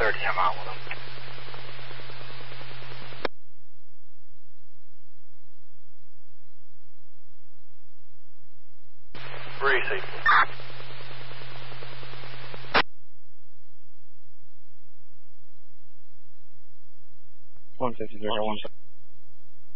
30, I'm out with him. 3C. 150, 1.